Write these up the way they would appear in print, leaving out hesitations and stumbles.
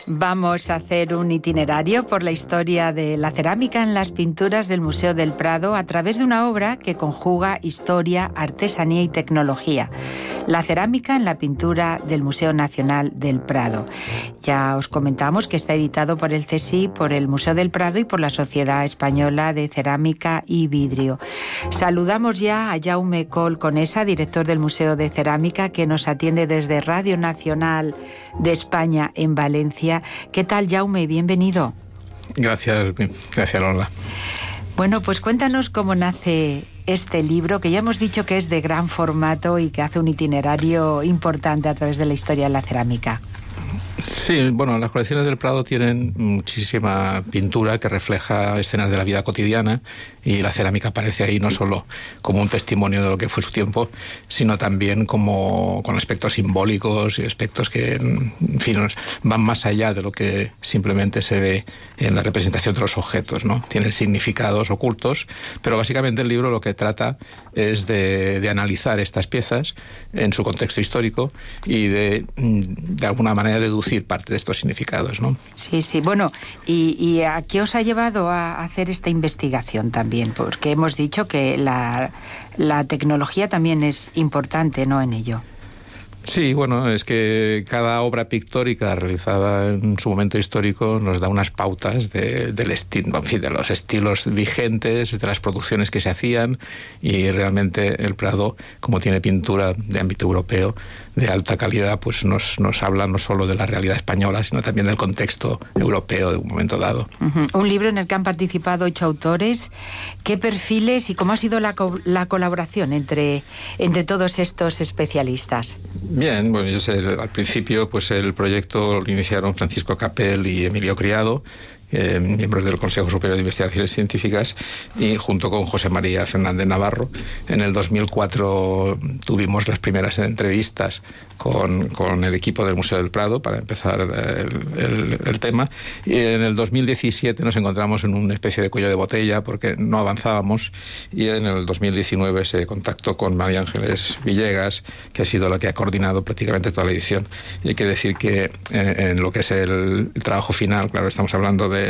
Vamos a hacer un itinerario por la historia de la cerámica en las pinturas del Museo del Prado a través de una obra que conjuga historia, artesanía y tecnología. La cerámica en la pintura del Museo Nacional del Prado. Ya os comentamos que está editado por el CSIC, por el Museo del Prado y por la Sociedad Española de Cerámica y Vidrio. Saludamos ya a Jaume Coll Conesa, director del Museo de Cerámica, que nos atiende desde Radio Nacional de España en Valencia. ¿Qué tal, Jaume? Bienvenido. Gracias Lola. Bueno, pues cuéntanos cómo nace este libro, que ya hemos dicho que es de gran formato y que hace un itinerario importante a través de la historia de la cerámica. Sí, bueno, las colecciones del Prado tienen muchísima pintura que refleja escenas de la vida cotidiana, y la cerámica aparece ahí no solo como un testimonio de lo que fue su tiempo, sino también como con aspectos simbólicos y aspectos que, en fin, van más allá de lo que simplemente se ve en la representación de los objetos, ¿no? Tienen significados ocultos, pero básicamente el libro lo que trata es de analizar estas piezas en su contexto histórico y de alguna manera deducir parte de estos significados, ¿no? Sí, sí. Bueno, ¿y a qué os ha llevado a hacer esta investigación también? Porque hemos dicho que la tecnología también es importante, ¿no?, en ello. Sí, bueno, es que cada obra pictórica realizada en su momento histórico nos da unas pautas del estilo, en fin, de los estilos vigentes, de las producciones que se hacían, y realmente el Prado, como tiene pintura de ámbito europeo de alta calidad, pues nos habla no solo de la realidad española, sino también del contexto europeo de un momento dado. Un libro en el que han participado 8 autores. ¿Qué perfiles y cómo ha sido la colaboración entre todos estos especialistas? Bien, bueno, yo sé, al principio pues el proyecto lo iniciaron Francisco Capel y Emilio Criado, miembros del Consejo Superior de Investigaciones Científicas, y junto con José María Fernández Navarro. En el 2004 tuvimos las primeras entrevistas con el equipo del Museo del Prado para empezar el tema, y en el 2017 nos encontramos en una especie de cuello de botella porque no avanzábamos, y en el 2019 se contactó con María Ángeles Villegas, que ha sido la que ha coordinado prácticamente toda la edición. Y hay que decir que en lo que es el trabajo final, claro, estamos hablando de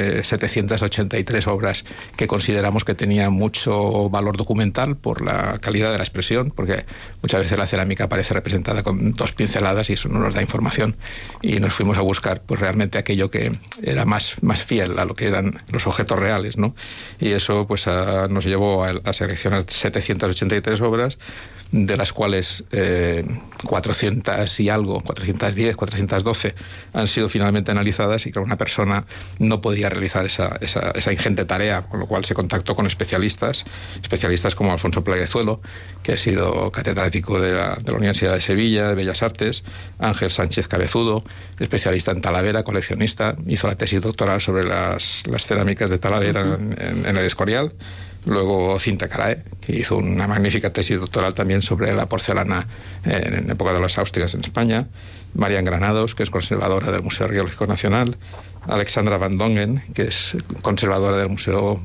783 obras que consideramos que tenían mucho valor documental por la calidad de la expresión, porque muchas veces la cerámica aparece representada con 2 pinceladas y eso no nos da información, y nos fuimos a buscar pues realmente aquello que era más fiel a lo que eran los objetos reales, ¿no? Y eso pues nos llevó a seleccionar 783 obras, de las cuales 400 y algo, 410, 412 han sido finalmente analizadas, y que una persona no podía realizar esa ingente tarea, con lo cual se contactó con especialistas como Alfonso Pleguezuelo, que ha sido catedrático de la Universidad de Sevilla, de Bellas Artes; Ángel Sánchez Cabezudo, especialista en Talavera, coleccionista, hizo la tesis doctoral sobre las cerámicas de Talavera en el Escorial; luego Cinta Carae, que hizo una magnífica tesis doctoral también sobre la porcelana en época de los Austrias en España; Marian Granados, que es conservadora del Museo Arqueológico Nacional; Alexandra Van Dongen, que es conservadora del Museo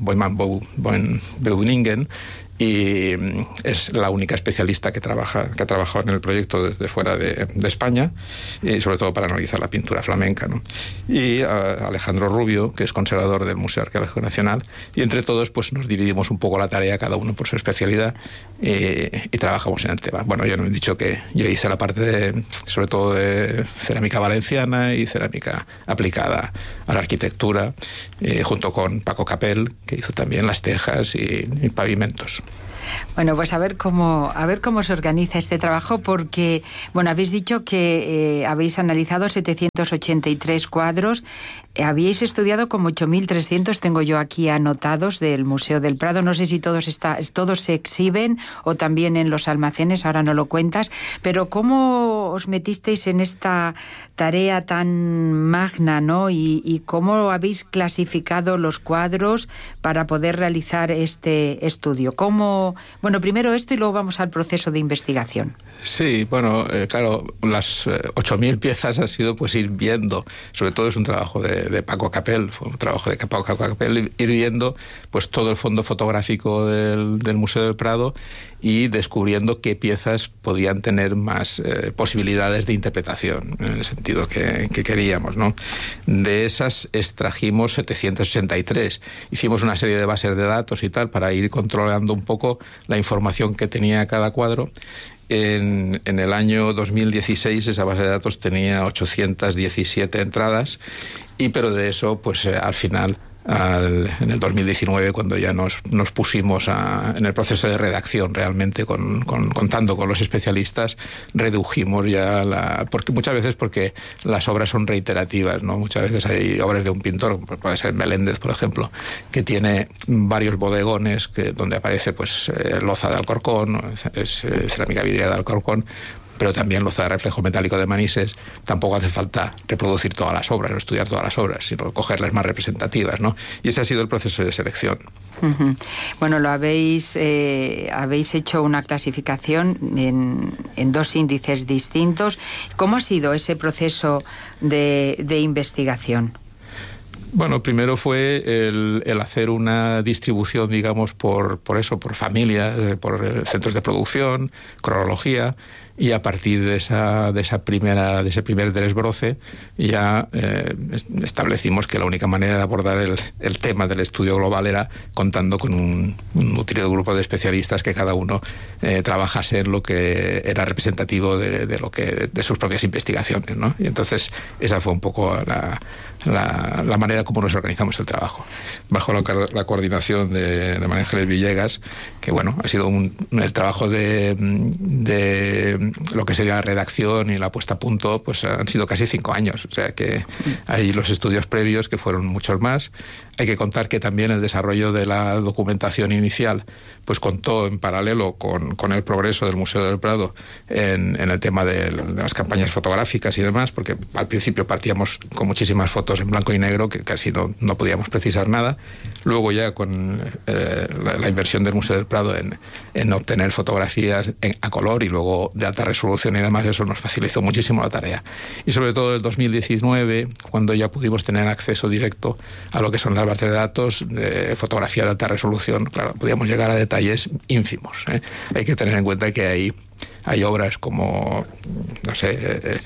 Beuningen, y es la única especialista que ha trabajado en el proyecto desde fuera de España, y sobre todo para analizar la pintura flamenca, ¿no? Y Alejandro Rubio, que es conservador del Museo Arqueológico Nacional, y entre todos pues nos dividimos un poco la tarea, cada uno por su especialidad, y trabajamos en el tema. Bueno, yo no he dicho que yo hice la parte sobre todo de cerámica valenciana y cerámica aplicada a la arquitectura, junto con Paco Capel, que hizo también las tejas y pavimentos. Bueno, pues a ver cómo se organiza este trabajo, porque, bueno, habéis dicho que habéis analizado 783 cuadros, habíais estudiado como 8.300, tengo yo aquí anotados, del Museo del Prado. No sé si todos se exhiben o también en los almacenes, ahora no lo cuentas, pero ¿cómo os metisteis en esta tarea tan magna, ¿no? Y cómo habéis clasificado los cuadros para poder realizar este estudio. Bueno, primero esto y luego vamos al proceso de investigación. Sí, bueno, claro, las 8.000 piezas ha sido pues ir viendo, sobre todo es un trabajo de Paco Capel, fue un trabajo de Paco Capel, ir viendo pues todo el fondo fotográfico del Museo del Prado, y descubriendo qué piezas podían tener más posibilidades de interpretación, en el sentido que queríamos, ¿no? De esas extrajimos 783. Hicimos una serie de bases de datos y tal para ir controlando un poco la información que tenía cada cuadro. En el año 2016 esa base de datos tenía 817 entradas, pero de eso, pues al final, en el 2019, cuando ya nos pusimos en el proceso de redacción realmente, contando con los especialistas, redujimos ya porque muchas veces las obras son reiterativas, ¿no? Muchas veces hay obras de un pintor, puede ser Meléndez, por ejemplo, que tiene varios bodegones donde aparece pues loza de Alcorcón, cerámica vidriada de Alcorcón, pero también loza de reflejo metálico de Manises. Tampoco hace falta reproducir todas las obras o estudiar todas las obras, sino coger las más representativas, ¿no? Y ese ha sido el proceso de selección. Uh-huh. Bueno, habéis hecho una clasificación en 2 índices distintos. ¿Cómo ha sido ese proceso de investigación? Bueno, primero fue el hacer una distribución, digamos, por familias, por centros de producción, cronología, y a partir de ese primer desbroce ya establecimos que la única manera de abordar el tema del estudio global era contando con un nutrido grupo de especialistas que cada uno trabajase en lo que era representativo de sus propias investigaciones, ¿no? Y entonces esa fue un poco la manera como nos organizamos el trabajo, bajo la coordinación de María Ángeles Villegas, que bueno, ha sido el trabajo de lo que sería la redacción y la puesta a punto, pues han sido casi 5 años, o sea que hay los estudios previos que fueron muchos más. Hay que contar que también el desarrollo de la documentación inicial pues contó en paralelo con el progreso del Museo del Prado en el tema de las campañas fotográficas y demás, porque al principio partíamos con muchísimas fotos en blanco y negro que casi no podíamos precisar nada. Luego ya con la inversión del Museo del Prado en obtener fotografías a color y luego de alta resolución y demás, eso nos facilitó muchísimo la tarea. Y sobre todo el 2019, cuando ya pudimos tener acceso directo a lo que son las bases de datos de fotografía de alta resolución, claro, podíamos llegar a detalles ínfimos, ¿eh? Hay que tener en cuenta que hay obras como, no sé,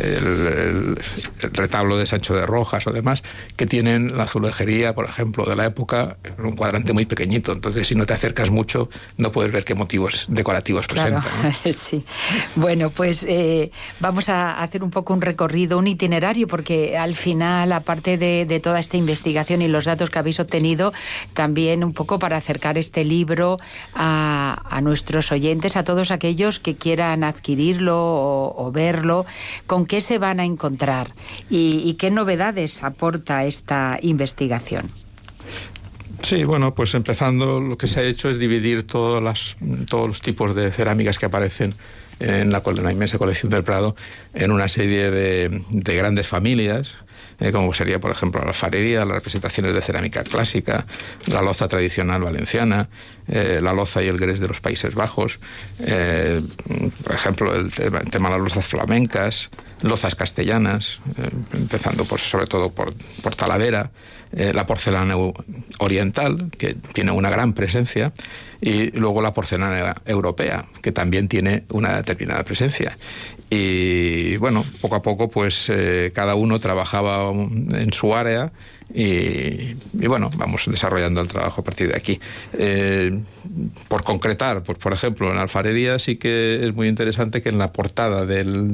el retablo de Sancho de Rojas o demás, que tienen la azulejería, por ejemplo, de la época, en un cuadrante muy pequeñito. Entonces, si no te acercas mucho, no puedes ver qué motivos decorativos claro, presentan, ¿no? Sí. Bueno, pues vamos a hacer un poco un recorrido, un itinerario, porque al final, aparte de toda esta investigación y los datos que habéis obtenido, también un poco para acercar este libro a nuestros oyentes, a todos aquellos que quieran adquirirlo o verlo, ¿con qué se van a encontrar? ¿Y qué novedades aporta esta investigación? Sí, bueno, pues empezando, lo que se ha hecho es dividir todos los tipos de cerámicas que aparecen en la inmensa colección del Prado en una serie de grandes familias, como sería, por ejemplo, la alfarería, las representaciones de cerámica clásica, la loza tradicional valenciana, la loza y el grés de los Países Bajos, por ejemplo, el tema de las lozas flamencas, lozas castellanas, empezando sobre todo por Talavera, la porcelana oriental, que tiene una gran presencia, y luego la porcelana europea, que también tiene una determinada presencia. Y bueno, poco a poco pues cada uno trabajaba en su área y bueno, vamos desarrollando el trabajo a partir de aquí. Por concretar, pues por ejemplo, en la alfarería sí que es muy interesante que en la portada del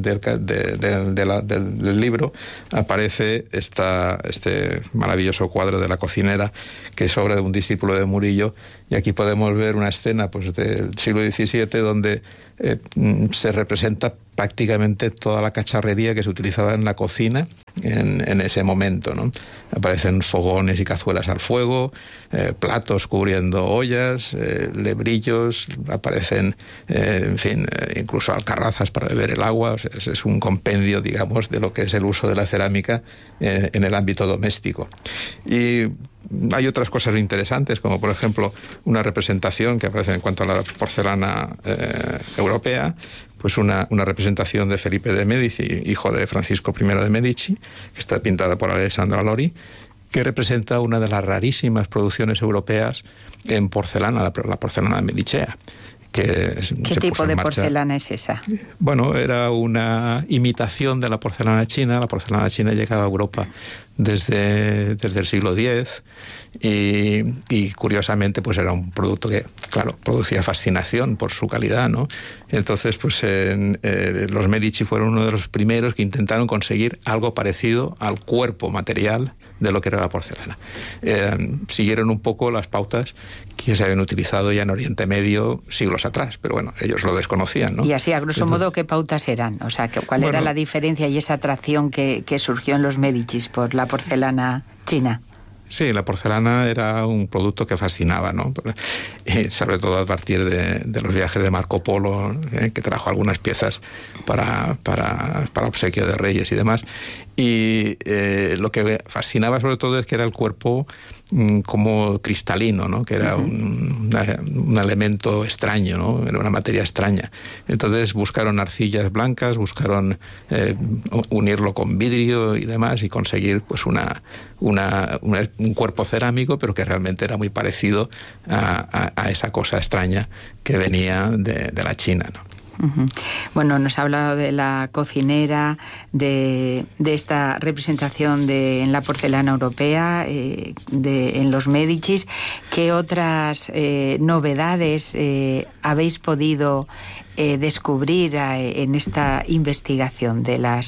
libro aparece este maravilloso cuadro de La cocinera, que es obra de un discípulo de Murillo, y aquí podemos ver una escena pues del siglo XVII donde se representa prácticamente toda la cacharrería que se utilizaba en la cocina en ese momento, ¿no? Aparecen fogones y cazuelas al fuego, platos cubriendo ollas, lebrillos, aparecen, en fin, incluso alcarrazas para beber el agua. O sea, es un compendio, digamos, de lo que es el uso de la cerámica en el ámbito doméstico. Y hay otras cosas interesantes, como por ejemplo una representación que aparece en cuanto a la porcelana europea, pues una representación de Felipe de Medici, hijo de Francisco I de Medici, que está pintada por Alessandro Alori, que representa una de las rarísimas producciones europeas en porcelana, la porcelana medicea, ¿Qué tipo de porcelana es esa? Bueno, era una imitación de la porcelana china. La porcelana china llegaba a Europa desde el siglo X y curiosamente pues era un producto que, claro, producía fascinación por su calidad, ¿no? Entonces, pues los Medici fueron uno de los primeros que intentaron conseguir algo parecido al cuerpo material de lo que era la porcelana. Siguieron un poco las pautas que se habían utilizado ya en Oriente Medio siglos atrás, pero bueno, ellos lo desconocían, ¿no? Y así, a grosso modo, ¿qué pautas eran? O sea, ¿cuál era la diferencia y esa atracción que surgió en los Medicis por la porcelana china? Sí, la porcelana era un producto que fascinaba, ¿no? Sobre todo a partir de los viajes de Marco Polo, que trajo algunas piezas para obsequio de reyes y demás. Y lo que fascinaba sobre todo es que era el cuerpo como cristalino, ¿no? Que era un elemento extraño, ¿no? Era una materia extraña. Entonces buscaron arcillas blancas, buscaron unirlo con vidrio y demás y conseguir pues un cuerpo cerámico, pero que realmente era muy parecido a esa cosa extraña que venía de la China, ¿no? Bueno, nos ha hablado de la cocinera, de esta representación en la porcelana europea, en los Medicis. ¿Qué otras novedades habéis podido descubrir en esta investigación de las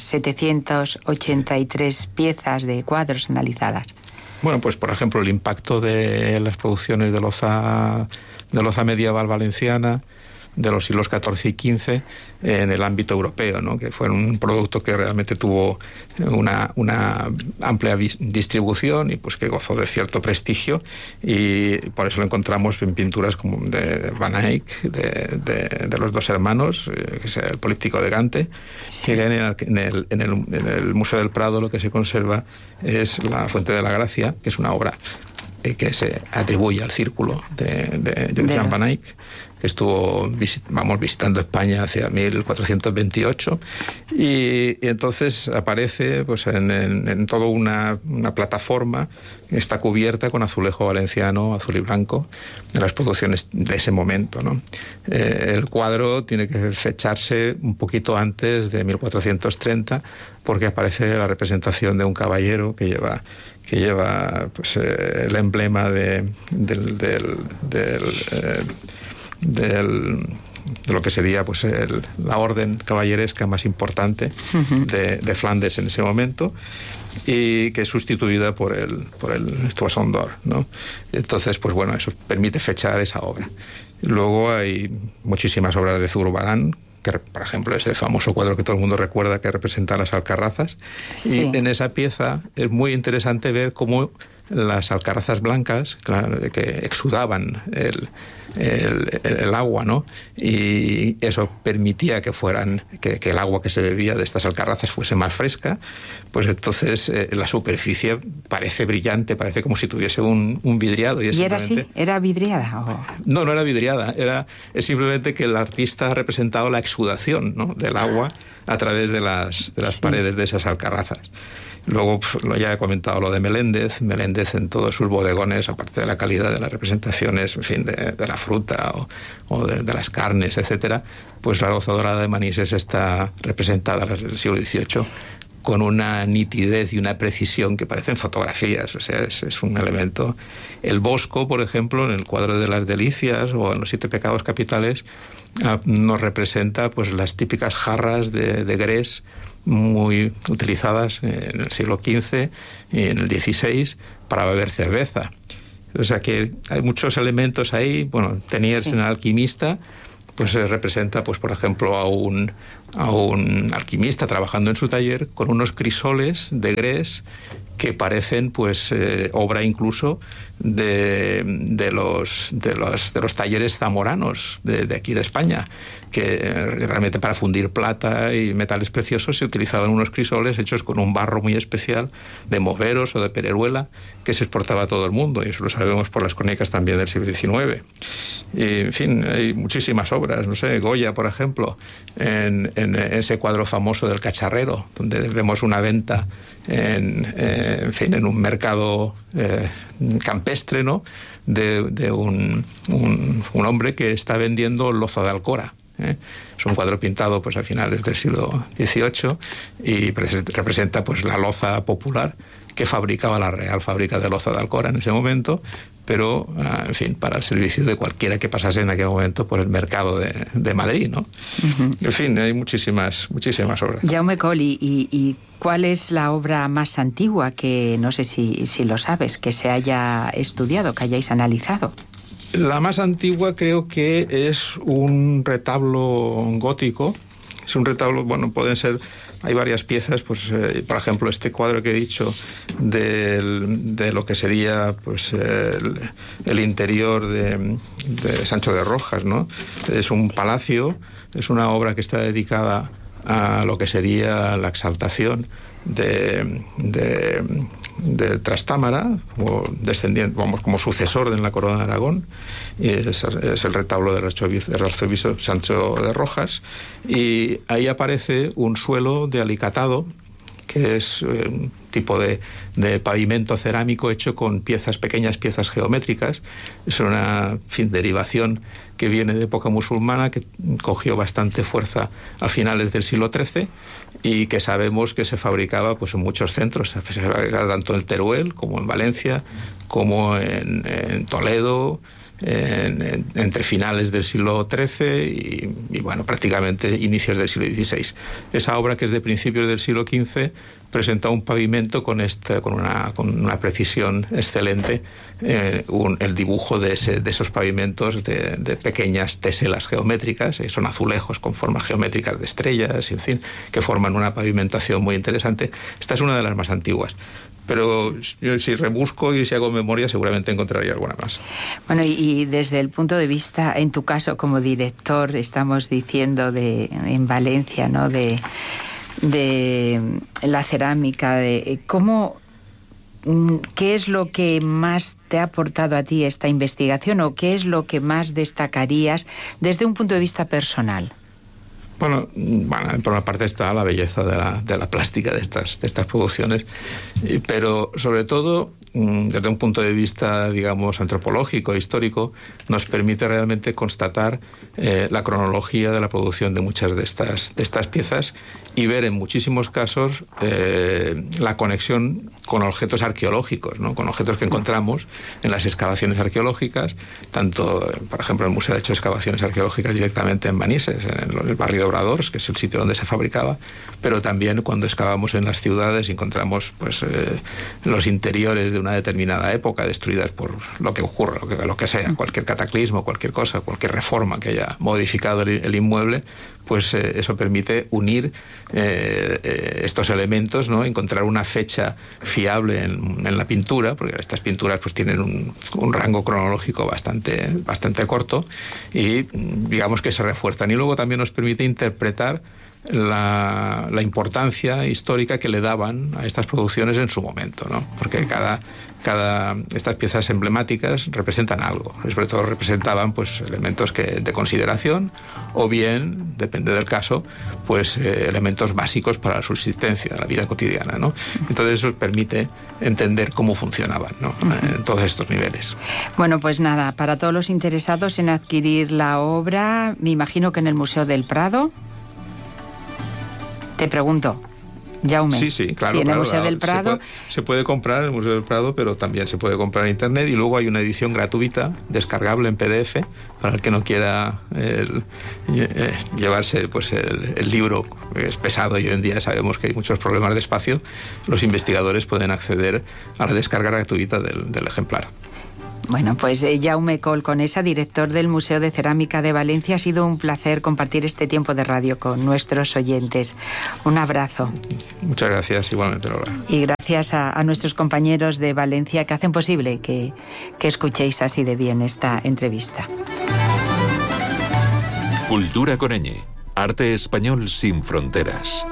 783 piezas de cuadros analizadas? Bueno, pues por ejemplo el impacto de las producciones de loza medieval valenciana de los siglos XIV y XV en el ámbito europeo, ¿no? Que fue un producto que realmente tuvo una amplia distribución y pues que gozó de cierto prestigio, y por eso lo encontramos en pinturas como de Van Eyck, de los dos hermanos, que es el Políptico de Gante, sí. Que en el Museo del Prado lo que se conserva es la Fuente de la Gracia, que es una obra que se atribuye al círculo de Jean Van Eyck, que estuvo visitando España hacia 1428, y entonces aparece pues en toda una plataforma que está cubierta con azulejo valenciano, azul y blanco, de las producciones de ese momento, ¿no? El cuadro tiene que fecharse un poquito antes de 1430, porque aparece la representación de un caballero que lleva pues, el emblema de lo que sería pues la orden caballeresca más importante de Flandes en ese momento, y que es sustituida por el Toison d'Or, ¿no? Entonces, pues bueno, eso permite fechar esa obra. Luego hay muchísimas obras de Zurbarán, que por ejemplo ese famoso cuadro que todo el mundo recuerda, que representa las alcarrazas. Sí. Y en esa pieza es muy interesante ver cómo las alcarrazas blancas, claro, que exudaban el agua, ¿no? Y eso permitía que el agua que se bebía de estas alcarrazas fuese más fresca. Pues entonces la superficie parece brillante, parece como si tuviese un vidriado. ¿Y era así? ¿Era vidriada? ¿O? No era vidriada. Es simplemente que el artista ha representado la exudación, ¿no? Del agua a través de las sí. paredes de esas alcarrazas. Luego, ya he comentado lo de Meléndez. Meléndez en todos sus bodegones, aparte de la calidad de las representaciones, en fin, de la fruta o de las carnes, etcétera, pues la loza dorada de Manises está representada desde el siglo XVIII con una nitidez y una precisión que parecen fotografías. O sea, es un elemento. El Bosco, por ejemplo, en el cuadro de las Delicias o en los 7 pecados capitales, nos representa pues las típicas jarras de grés, muy utilizadas en el siglo XV y en el XVI para beber cerveza. O sea que hay muchos elementos ahí. Bueno, Teniers sí. en el alquimista pues representa, pues por ejemplo, a un alquimista trabajando en su taller con unos crisoles de grés que parecen pues obra incluso de los talleres zamoranos de aquí de España, que realmente para fundir plata y metales preciosos se utilizaban unos crisoles hechos con un barro muy especial de Moveros o de Pereruela, que se exportaba a todo el mundo, y eso lo sabemos por las crónicas también del siglo XIX. Y, en fin, hay muchísimas obras. No sé, Goya, por ejemplo, en ese cuadro famoso del Cacharrero, donde vemos una venta en un mercado campestre, ¿no? de un hombre que está vendiendo loza de Alcora. Es un cuadro pintado pues a finales del siglo XVIII y representa pues la loza popular que fabricaba la Real Fábrica de Loza de Alcora en ese momento, pero, en fin, para el servicio de cualquiera que pasase en aquel momento por el mercado de Madrid, ¿no? Uh-huh. En fin, hay muchísimas obras. Jaume Coll, ¿y cuál es la obra más antigua que, no sé si lo sabes, que se haya estudiado, que hayáis analizado? La más antigua creo que es un retablo gótico. Es un retablo, bueno, pueden ser... Hay varias piezas, pues, por ejemplo, este cuadro que he dicho de lo que sería pues el interior de Sancho de Rojas, ¿no? Es un palacio, es una obra que está dedicada a lo que sería la exaltación de Trastámara, como descendiente, vamos, como sucesor de la corona de Aragón, y es el retablo del arzobispo Sancho de Rojas, y ahí aparece un suelo de alicatado, que es un tipo de pavimento cerámico hecho con pequeñas piezas geométricas. Es una derivación que viene de época musulmana, que cogió bastante fuerza a finales del siglo XIII y que sabemos que se fabricaba pues en muchos centros, se fabricaba tanto en Teruel como en Valencia, como en Toledo, entre finales del siglo XIII y bueno, prácticamente inicios del siglo XVI. Esa obra, que es de principios del siglo XV, presenta un pavimento con una precisión excelente, el dibujo de esos pavimentos de pequeñas teselas geométricas, son azulejos con formas geométricas de estrellas, en fin, que forman una pavimentación muy interesante. Esta es una de las más antiguas. Pero yo, si rebusco y si hago memoria, seguramente encontraría alguna más. Bueno, y desde el punto de vista, en tu caso como director, estamos diciendo en Valencia, ¿no? De la cerámica, ¿qué es lo que más te ha aportado a ti esta investigación o qué es lo que más destacarías desde un punto de vista personal? Bueno, por una parte está la belleza de la plástica de estas producciones, pero sobre todo desde un punto de vista, digamos, antropológico, histórico, nos permite realmente constatar la cronología de la producción de muchas de estas piezas y ver en muchísimos casos la conexión con objetos arqueológicos, ¿no? Con objetos que encontramos en las excavaciones arqueológicas, tanto, por ejemplo, el museo ha hecho excavaciones arqueológicas directamente en Manises, en el barrio de Obradors, que es el sitio donde se fabricaba, pero también cuando excavamos en las ciudades encontramos pues los interiores de una determinada época destruidas por lo que ocurra, lo que sea, cualquier cataclismo, cualquier cosa, cualquier reforma que haya modificado el inmueble, pues eso permite unir estos elementos, ¿no? Encontrar una fecha fiable en la pintura, porque estas pinturas pues tienen un rango cronológico bastante corto y digamos que se refuerzan. Y luego también nos permite interpretar la importancia histórica que le daban a estas producciones en su momento, ¿no? Porque estas piezas emblemáticas representan algo, sobre todo representaban pues elementos de consideración o bien, depende del caso, pues elementos básicos para la subsistencia de la vida cotidiana, ¿no? Entonces eso permite entender cómo funcionaban, ¿no? En todos estos niveles. Bueno, pues nada, para todos los interesados en adquirir la obra, me imagino que en el Museo del Prado. Te pregunto, Jaume. Sí, claro. Sí, en el Museo del Prado. Se puede comprar en el Museo del Prado, pero también se puede comprar en Internet y luego hay una edición gratuita, descargable en PDF, para el que no quiera llevarse pues el libro, que es pesado y hoy en día sabemos que hay muchos problemas de espacio. Los investigadores pueden acceder a la descarga gratuita del ejemplar. Bueno, pues Jaume Coll Conesa, director del Museo de Cerámica de Valencia, ha sido un placer compartir este tiempo de radio con nuestros oyentes. Un abrazo. Muchas gracias, igualmente, Laura. Y gracias a nuestros compañeros de Valencia que hacen posible que escuchéis así de bien esta entrevista. Cultura con ñ. Arte español sin fronteras.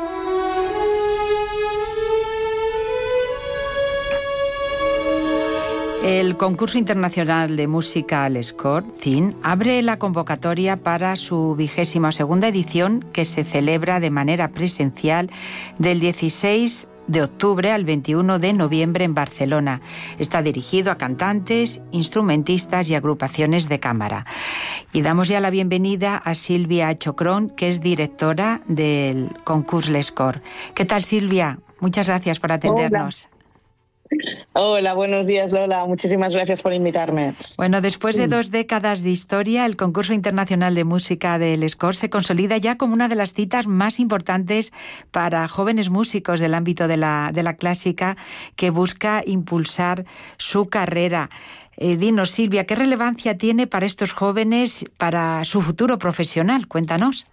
El Concurso Internacional de Música al Score, CIN, abre la convocatoria para su 22ª edición, que se celebra de manera presencial del 16 de octubre al 21 de noviembre en Barcelona. Está dirigido a cantantes, instrumentistas y agrupaciones de cámara. Y damos ya la bienvenida a Sílvia Chocrón, que es directora del concurs L'Escor. ¿Qué tal, Sílvia? Muchas gracias por atendernos. Hola, buenos días, Lola. Muchísimas gracias por invitarme. Bueno, después de 2 décadas de historia, el Concurso Internacional de Música de L'Escor se consolida ya como una de las citas más importantes para jóvenes músicos del ámbito de la clásica que busca impulsar su carrera. Dinos, Sílvia, ¿qué relevancia tiene para estos jóvenes, para su futuro profesional? Cuéntanos.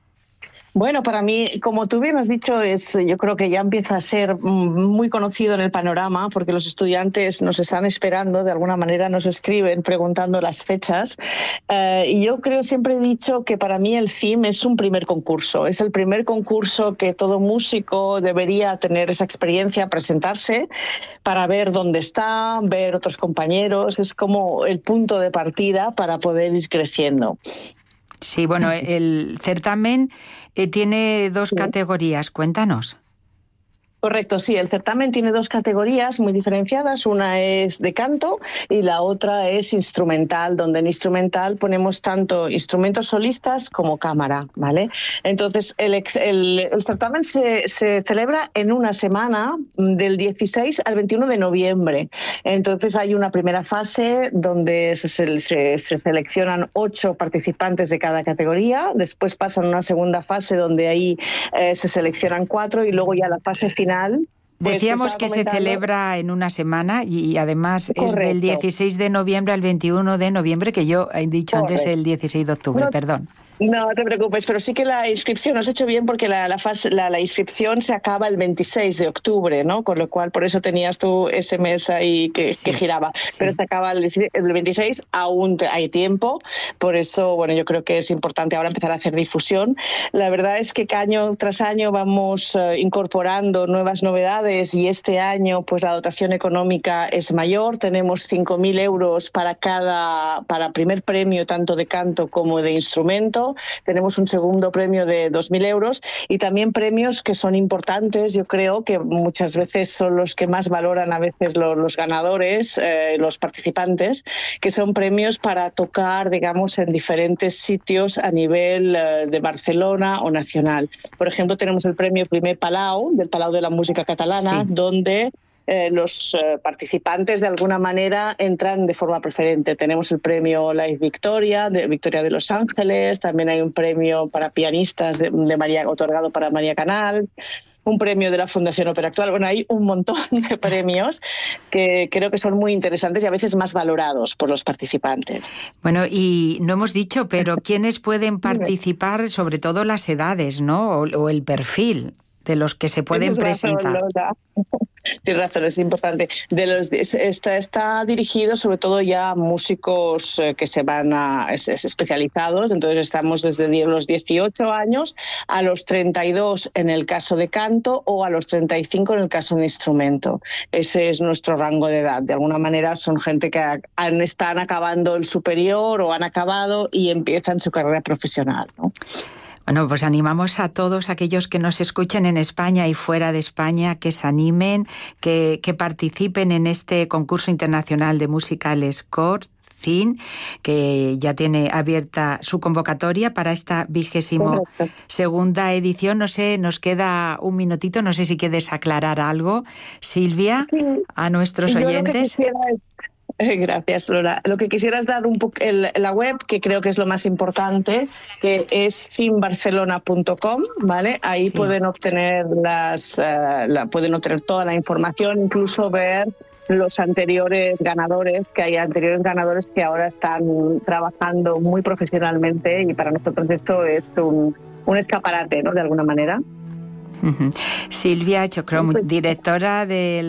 Bueno, para mí, como tú bien has dicho, yo creo que ya empieza a ser muy conocido en el panorama, porque los estudiantes nos están esperando, de alguna manera nos escriben preguntando las fechas. Y yo siempre he dicho que para mí el CIM es un primer concurso. Es el primer concurso que todo músico debería tener esa experiencia, presentarse para ver dónde está, ver otros compañeros. Es como el punto de partida para poder ir creciendo. Sí, bueno, el certamen tiene 2 categorías. Cuéntanos. Correcto, sí. El certamen tiene 2 categorías muy diferenciadas. Una es de canto y la otra es instrumental, donde en instrumental ponemos tanto instrumentos solistas como cámara, ¿vale? Entonces, el certamen se celebra en una semana, del 16 al 21 de noviembre. Entonces, hay una primera fase donde se seleccionan 8 participantes de cada categoría. Después pasan a una segunda fase donde ahí se seleccionan 4 y luego ya la fase final. Decíamos que se celebra en una semana y además es del 16 de noviembre al 21 de noviembre, que yo he dicho antes el 16 de octubre, perdón. No te preocupes, pero sí que la inscripción, has hecho bien porque la inscripción se acaba el 26 de octubre, ¿no? Con lo cual, por eso tenías tu SMS ahí que giraba. Sí. Pero se acaba el 26, aún hay tiempo, por eso, bueno, yo creo que es importante ahora empezar a hacer difusión. La verdad es que año tras año vamos incorporando nuevas novedades y este año, pues la dotación económica es mayor. Tenemos 5.000 euros para primer premio, tanto de canto como de instrumento. Tenemos un segundo premio de 2.000 euros y también premios que son importantes, yo creo que muchas veces son los que más valoran a veces los ganadores, los participantes, que son premios para tocar, digamos, en diferentes sitios a nivel de Barcelona o nacional. Por ejemplo, tenemos el premio Primer Palau, del Palau de la Música Catalana, donde los participantes de alguna manera entran de forma preferente. Tenemos el premio Live Victoria, Victoria de Los Ángeles, también hay un premio para pianistas otorgado para María Canal, un premio de la Fundación Ópera Actual. Bueno, hay un montón de premios que creo que son muy interesantes y a veces más valorados por los participantes. Bueno, y no hemos dicho, pero ¿quiénes pueden participar? Sobre todo las edades, ¿no? O el perfil de los que se pueden presentar. Tienes razón, es importante. Está dirigido sobre todo ya a músicos que se van especializados, entonces estamos desde los 18 años a los 32 en el caso de canto o a los 35 en el caso de instrumento. Ese es nuestro rango de edad. De alguna manera son gente que están acabando el superior o han acabado y empiezan su carrera profesional, ¿no? Bueno, pues animamos a todos aquellos que nos escuchen en España y fuera de España que se animen, que participen en este concurso internacional de música L'Escor, CIN, que ya tiene abierta su convocatoria para esta 22ª edición. No sé, nos queda un minutito, no sé si quieres aclarar algo, Sílvia, a nuestros oyentes. Gracias, Lola. Lo que quisiera es dar un poco la web, que creo que es lo más importante, que es cimbarcelona.com, ¿vale? Ahí pueden obtener pueden obtener toda la información, incluso ver los anteriores ganadores, que hay anteriores ganadores que ahora están trabajando muy profesionalmente y para nosotros esto es un escaparate, ¿no? De alguna manera. Sílvia Chocrón, directora del